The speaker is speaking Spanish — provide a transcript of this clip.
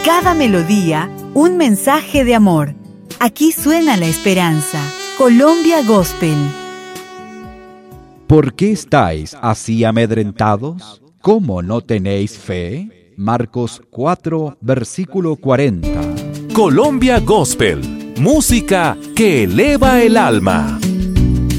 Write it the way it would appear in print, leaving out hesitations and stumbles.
Cada melodía, un mensaje de amor. Aquí suena la esperanza. Colombia Gospel. ¿Por qué estáis así amedrentados? ¿Cómo no tenéis fe? Marcos 4, versículo 40. Colombia Gospel, música que eleva el alma.